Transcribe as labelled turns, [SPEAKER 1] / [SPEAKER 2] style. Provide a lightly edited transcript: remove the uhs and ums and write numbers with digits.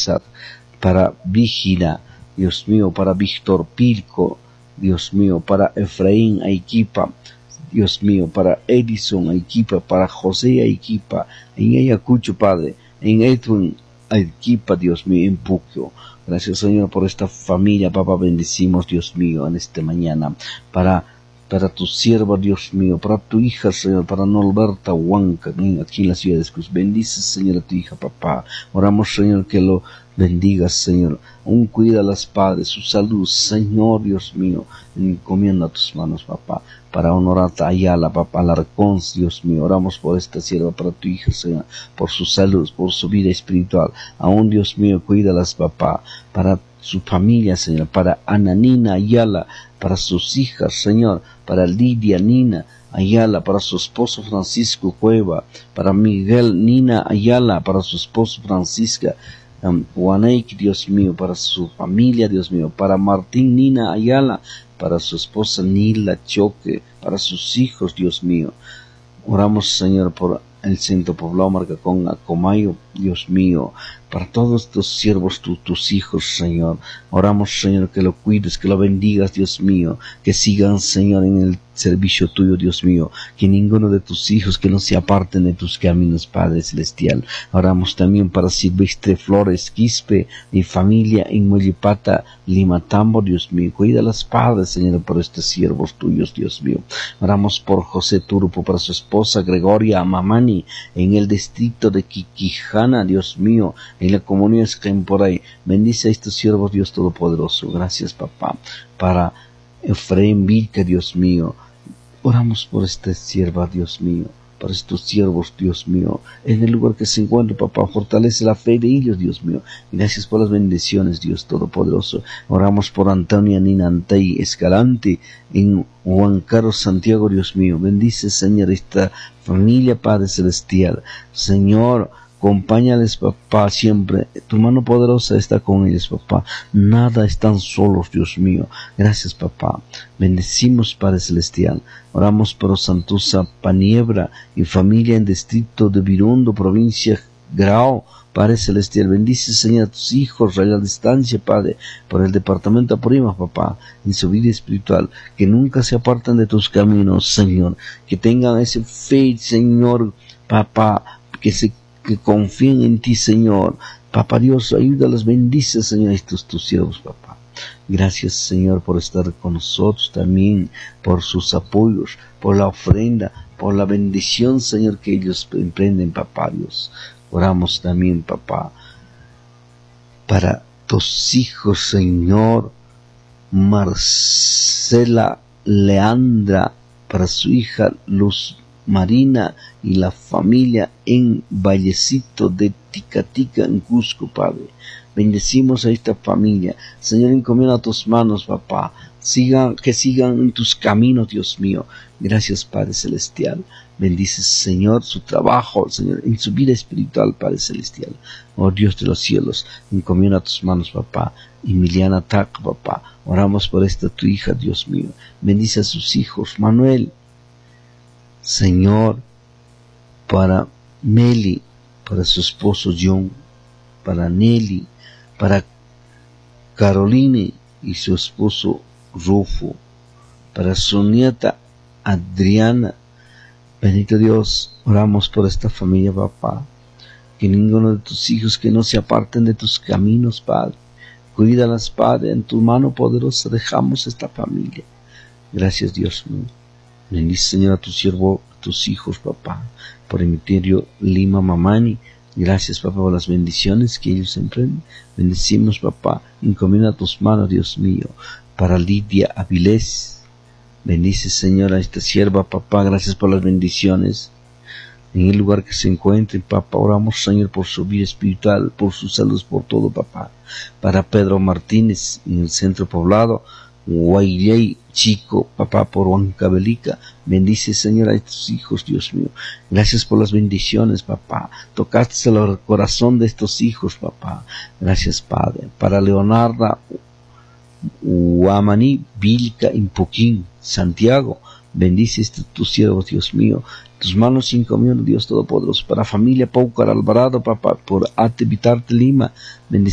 [SPEAKER 1] César, para Vígina, Dios mío, para Víctor Pilco, Dios mío, para Efraín Aiquipa, Dios mío, para Edison Aiquipa, para José Aiquipa, en Ayacucho, Padre, en Edwin Aiquipa, Dios mío, en Puquio. Gracias, Señor, por esta familia, papá, bendecimos, Dios mío, en esta mañana, para tu sierva, Dios mío, para tu hija, Señor, para Norberta Huanca, aquí en la ciudad de Cruz. Bendice, Señor, a tu hija, papá. Oramos, Señor, que lo bendigas, Señor. Aún cuida a las padres, su salud, Señor, Dios mío, encomienda a tus manos, papá, para honorar a Ayala, papá, Larcón, Dios mío. Oramos por esta sierva, para tu hija, Señor, por su salud, por su vida espiritual. Aún, Dios mío, cuídalas, papá, para su familia, Señor, para Ananina Ayala, para sus hijas, Señor, para Lidia Nina Ayala, para su esposo Francisco Cueva, para Miguel Nina Ayala, para su esposo Francisca Juaneik, Dios mío, para su familia, Dios mío, para Martín Nina Ayala, para su esposa Nila Choque, para sus hijos, Dios mío. Oramos, Señor, por el centro poblado Marcaconga, Comayo, Dios mío, para todos tus siervos, tus hijos, Señor. Oramos, Señor, que lo cuides, que lo bendigas, Dios mío, que sigan, Señor, en el servicio tuyo, Dios mío, que ninguno de tus hijos que no se aparten de tus caminos, Padre Celestial. Oramos también para Silvestre Flores Quispe y familia en Mollipata, Limatambo, Dios mío. Cuida a las padres, Señor, por estos siervos tuyos, Dios mío. Oramos por José Turpo, para su esposa Gregoria Mamani, en el distrito de Quiquijana, Dios mío, en la comunidad por ahí. Bendice a estos siervos, Dios Todopoderoso. Gracias, papá. Para Efraín Vilca, Dios mío. Oramos por esta sierva, Dios mío, para estos siervos, Dios mío, en el lugar que se encuentre, papá. Fortalece la fe de ellos, Dios mío. Gracias por las bendiciones, Dios Todopoderoso. Oramos por Antonia Nina Antay Escalante, en Juan Carlos Santiago, Dios mío. Bendice, Señor, esta familia, Padre Celestial. Señor, acompáñales, papá, siempre. Tu mano poderosa está con ellos, papá. Nada están solos, Dios mío. Gracias, papá. Bendecimos, Padre Celestial. Oramos por Santuza Paniebra y familia en distrito de Virundo, provincia Grao. Padre Celestial, bendice, Señor, a tus hijos, a la distancia, Padre, por el departamento Apurímac, papá, en su vida espiritual, que nunca se aparten de tus caminos, Señor, que tengan ese fe, Señor, papá, que confíen en ti, Señor. Papá Dios, ayúdalos, bendice, Señor, a estos tus siervos, papá. Gracias, Señor, por estar con nosotros también, por sus apoyos, por la ofrenda, por la bendición, Señor, que ellos emprenden, papá Dios. Oramos también, papá, para tus hijos, Señor, Marcela Leandra, para su hija Luz Marina y la familia en Vallecito de Ticatica, en Cusco, Padre. Bendecimos a esta familia, Señor, encomienda a tus manos, papá. Que sigan en tus caminos, Dios mío. Gracias, Padre Celestial. Bendice, Señor, su trabajo, Señor, en su vida espiritual, Padre Celestial. Oh Dios de los cielos, encomienda a tus manos, papá. Emiliana Tac, papá. Oramos por esta tu hija, Dios mío. Bendice a sus hijos, Manuel, Señor, para Meli, para su esposo John, para Nelly, para Caroline y su esposo Rufo, para su nieta Adriana. Bendito Dios, oramos por esta familia, papá. Que ninguno de tus hijos que no se aparten de tus caminos, Padre. Cuídalas, Padre, en tu mano poderosa dejamos esta familia. Gracias, Dios mío. Bendice, Señor, a tu siervo, a tus hijos, papá, por Emiterio Lima Mamani. Gracias, papá, por las bendiciones que ellos emprenden. Bendecimos, papá, encomienda a tus manos, Dios mío, para Lidia Avilés. Bendice, Señor, a esta sierva, papá, gracias por las bendiciones. En el lugar que se encuentre, papá, oramos, Señor, por su vida espiritual, por su salud, por todo, papá. Para Pedro Martínez, en el centro poblado, Guayrey Chico, papá, por Huancavelica. Bendice, Señor, a estos hijos, Dios mío. Gracias por las bendiciones, papá. Tocaste el corazón de estos hijos, papá. Gracias, Padre. Para Leonarda Huamaní Vilca Impoquín, Santiago. Bendice tus siervos, Dios mío. Tus manos encomiendo, Dios Todopoderoso. Para familia Paucar Alvarado, papá, por Ate Vitarte Lima. Bendice